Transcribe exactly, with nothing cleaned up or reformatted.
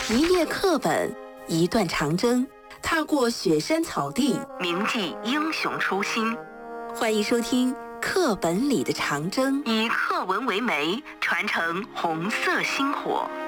一页课本，一段长征，踏过雪山草地，铭记英雄初心。欢迎收听《课本里的长征》，以课文为媒，传承红色星火。